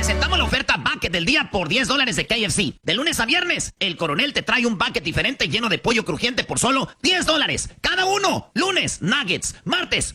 presentamos la oferta Bucket del día por $10 de KFC. De lunes a viernes, el Coronel te trae un bucket diferente lleno de pollo crujiente por solo $10 cada uno. Lunes, nuggets. Martes,